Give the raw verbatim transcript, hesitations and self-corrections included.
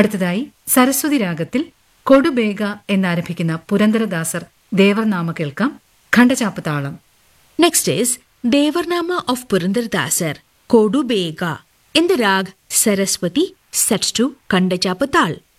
അടുത്തതായി സരസ്വതി രാഗത്തിൽ കൊടുബേഗ എന്നാരംഭിക്കുന്ന പുരന്ദരദാസർ ദേവർനാമ കേൾക്കാം. ഖണ്ഡചാപ്പ് താളം. Next is Devarnama of Purandaradasar, Kodu Bega, in the rag Saraswati, set to Kandachapa Tal.